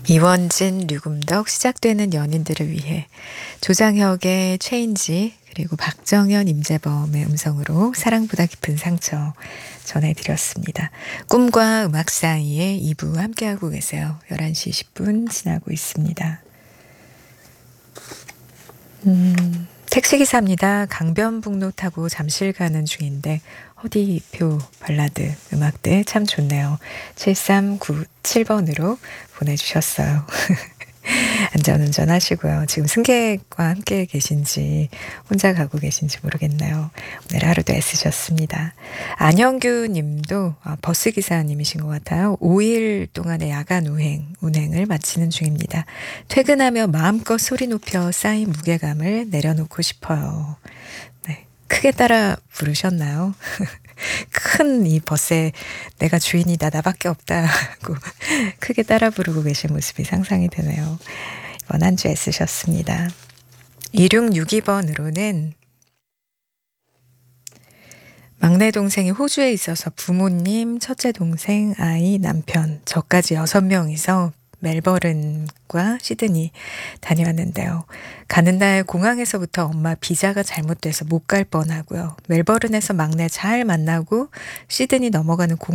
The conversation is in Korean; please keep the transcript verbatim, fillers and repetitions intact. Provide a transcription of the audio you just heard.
이원진, 류금덕 시작되는 연인들을 위해 조장혁의 체인지 그리고 박정현, 임재범의 음성으로 사랑보다 깊은 상처 전해드렸습니다. 꿈과 음악 사이에 이 부 함께하고 계세요. 열한 시 이십 분 지나고 있습니다. 음, 택시기사입니다. 강변북로 타고 잠실 가는 중인데 허디표 발라드 음악들 참 좋네요. 칠삼구칠 번으로 보내주셨어요. 안전운전 하시고요. 지금 승객과 함께 계신지 혼자 가고 계신지 모르겠네요. 오늘 하루도 애쓰셨습니다. 안영규 님도 아, 버스기사님이신 것 같아요. 오 일 동안의 야간 운행, 운행을 마치는 중입니다. 퇴근하며 마음껏 소리 높여 쌓인 무게감을 내려놓고 싶어요. 네, 크게 따라 부르셨나요? 큰 이 버스에 내가 주인이다 나밖에 없다 하고 크게 따라 부르고 계신 모습이 상상이 되네요. 이번 한 주 애쓰셨습니다. 이육육이 번으로는 막내 동생이 호주에 있어서 부모님, 첫째 동생, 아이, 남편, 저까지 여섯 명이서 멜버른과 시드니 다녀왔는데요. 가는 날 공항에서부터 엄마 비자가 잘못돼서 못 갈 뻔하고요. 멜버른에서 막내 잘 만나고 시드니 넘어가는 공